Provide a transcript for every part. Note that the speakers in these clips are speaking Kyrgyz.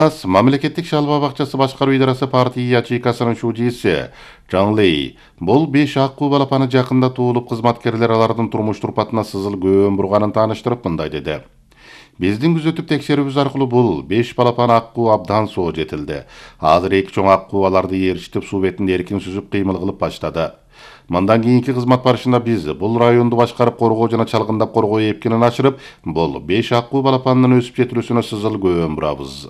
Мамлекеттик шалба бакчасы башкаруу идарасы партия ячейкасынын шужиси Жан Лей бул 5 аккуу балапаны жакында туулуп, кызматкерлер алардын турмуш турпатына сызыл көбөн бурганын тааныштырып мындай деди. Биздин күзөтүп текшерүүбүз аркылуу бул 5 балапан аккуу абдан соо жетилди. Азыр 2 чоң аккуу аларды ээрчитип суу бетинде эркин сүзүп кыймыл кылып баштады. Мындан кийинки кызмат барышында биз бул районду башкарып коргоо жана чалгындап коргоо эпкинин ашырып, бул 5 аккуу балапандын өсүп жетилүүсүнө сызыл көбөн бурабыз.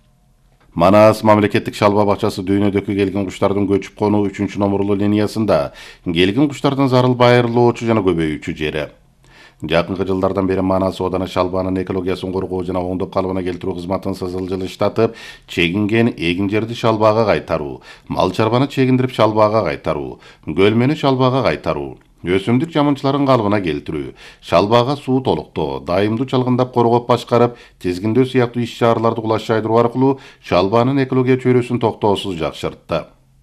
Манас мамлекеттик шалба бакчасы дүйнөдөгү келген куштардын көчүп конуу 3 номерлуу линиясында келген куштардын зарылбай айрылуучу жана көбөйүүчү жери. Жакынкы жылдардан бери Манас ооданы шалбанын экологиясын коргоо жана оңдоп калыбына келтирүү кызматын сызыл жылыштатып, чегинген эгин жерди шалбага кайтаруу, мал чарбаны чегиндирип шалбага кайтаруу, көлмөнү шалбага кайтаруу, өсүмдүк жамынчыларын калыбына келтирүү, шалбага суу толуктоо, дайымдуу чалгындап коргоп башкарып, тизгиндөө сыяктуу иш-чараларды кулаш жайдыруу аркылуу шалбанын экология чөйрөсүн токтоосуз жакшыртты.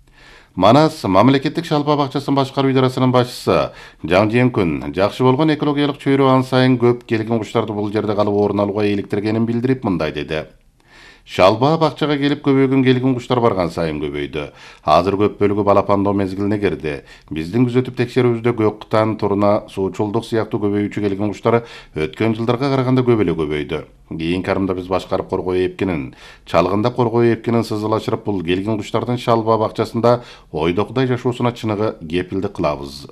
Манас мамлекеттик шалба бакчасын башкаруу идарасынын башчысы Жан Жеңкүн жакшы болгон экологиялык чөйрө ан сайын көп келген куштарды бул жерде калып орун алууга иликтиргенин билдирип мындай деди. Шалба бакчага келип көбөйгөн келген куштар барган сайын көбөйдү. Азыр көп бөлүгү балапандоо мезгилине кирди. Биздин күзөтүп текшерүүбүздө көктан, турна, суучулдук сыяктуу көбөйүүчү келген куштар өткөн жылдарга караганда көп эле көбөйдү. Кийинки арымда биз башкарып коргоо эпкинин, чалгындап коргоо эпкинин сызылашырып, бул келген куштардын шалба бакчасында ойдокудай жашоосуна чыныгы кепилдик кылабыз.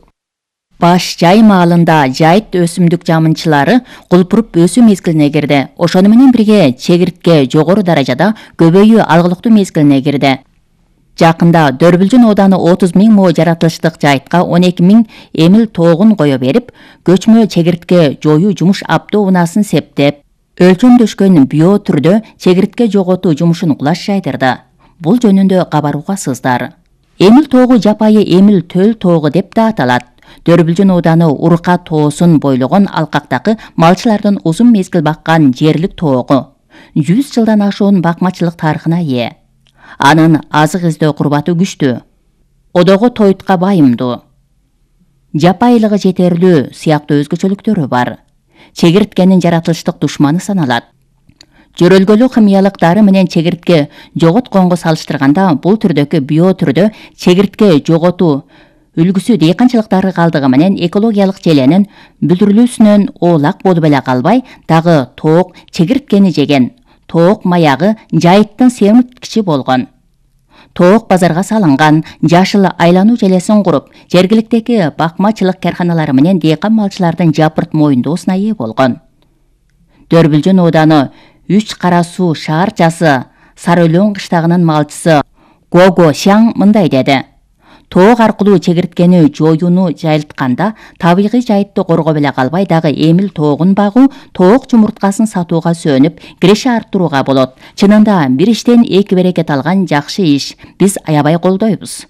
Баш жай маалында жайыт өсүмдүк жамынчылары кулпуруп өсүү мезгилине кирди. Ошону менен бирге чегиртке жогору даражада көбөйүү алгылыктуу мезгилине кирди. Жакында Дөрбүлжүн ооданы 30 000 мо жаратылыштык жайытка 12 000 эмил тоогун кое берип, көчмө чегиртке жоюу жумуш автоунаасын септеп, өлчөмдөшкөн био түрдө чегиртке жоготуу жумушун кулаш жайдырды. Бул жөнүндө кабарууга сыздар. Эмил тоогу жапайы эмил төл тоогу деп да аталат. Дөрбүлжүн ооданы Урка тоосун бойлогон алкактагы малчылардын узун мезгил баккан жерлик тоогу. 100 жылдан ашуун бакмачылык тарыхына ээ. Анын азык издөө курбаты күчтүү. Одого тойтка байымдуу. Жапайылыгы жетерлүү сыяктуу өзгөчөлүктөрү бар. Чегирткенин жаратылыштык душманы саналат. Жөрөлгөлүү химиялык дары менен чегиртке жоготконго салыштырганда бул түрдөгү био түрдө чегиртке жоготуу үлгүсү дыйканчылыктары калдыгы менен экологиялык желенин бүлдүрүлүүсүнөн оолак болуп эле калбай, дагы тоок чегирткени жеген, тоок маягы жайыттын семирткичи болгон. Тоок базарга салынган, жашыл айлануу желесин куруп, жергиликтеги бакмачылык карканалары менен дыйкан малчылардын жапырт моюндоосуна ээ болгон. Дөрбүлжүн ооданы 3 кара суу шаарчасы Сарыөлөн кыштагынын малчысы Гого Шаң мындай деди. Тоок аркылуу чегирткени жоюуну жайылтканда табигый жайытты коргоп эле калбай, дагы эмил тоогун багуу, тоок жумурткасын сатууга сөнүп, киреше арттырууга болот. Чынында бир иштен 2 берекет алган жакшы иш. Биз аябай колдойбуз.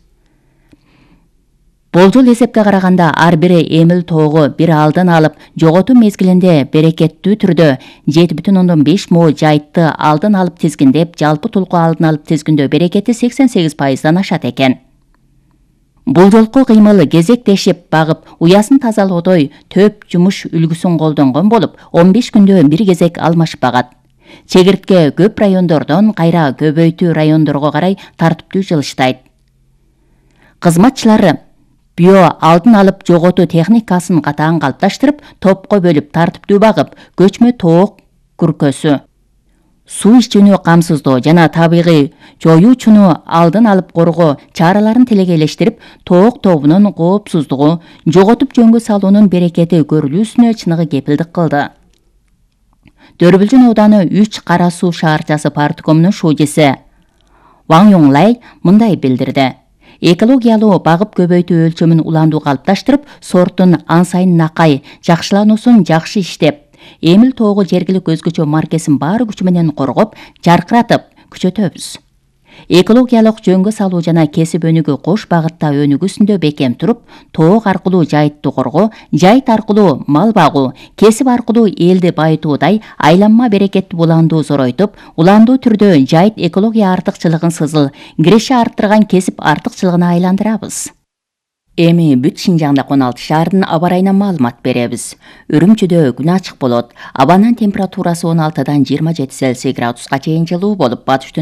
Болжол эсепке караганда ар бири эмил тоогу бир алдын алып, жоготуу мезгилинде берекеттүү түрдө 7,5 мо жайытты алдын алып тизгиндеп, жалпы тулку алдын алып тизгиндөө берекети 88%дан ашат экен. Бул жолку кыймыл кезектешип багып, уясын тазалоодой төп жумуш үлгүсүн колдонгон болуп, 15 күндө бир кезек алмашып багат. Чегиртке көп райондордон кайра көбөйтүү райондорго карай тартиптүү жылыштайт. Кызматчылары био алдын алып жоготуу техникасын катаан калыпташтырып, топко бөлүп тартиптүү багып, көчмө тоок күркөсү, суу ичүүнү камсыздоо жана табигый жоюучуну алдын алып коргоо чараларын тилегейлештирип, тоок тобунун коопсуздугу, жоготуп жөнгө салуунун берекети көрүлүүсүнө чыныгы кепилдик кылды. Дөрбүлжүн ооданы 3 кара суу шаарчасы парткомунун шужиси Ваң Юңлай мындай билдирди. Экологиялуу багып көбөйтүү өлчөмүн уландуу калыпташтырып, сорттун ан сайын накай, жакшылануусун жакшы иштеп, эмил тоогу жергилик өзгөчө маркесин баары күчү менен коргоп, жаркыратып күчөтөбүз. Экологиялык жөнгө салуу жана кесип өнүгүү кош багытта өнүгүүсүндө бекем туруп, тоок аркылуу жайытты коргоо, жайыт аркылуу мал багуу, кесип аркылуу элди байытуудай айланма берекеттүү уландуу зоройтуп, уландуу түрдө жайыт экология артыкчылыгын сызыл, киреше арттырган кесип артыкчылыгына айландырабыз. Эми бүт Шинжаңда 16 шаардын аба ырайынан маалымат беребиз. Үрүмчүдө күн ачык болот. Абанын температурасы 16дан 27 Цельсий градуска чейин жылуу болуп, батыш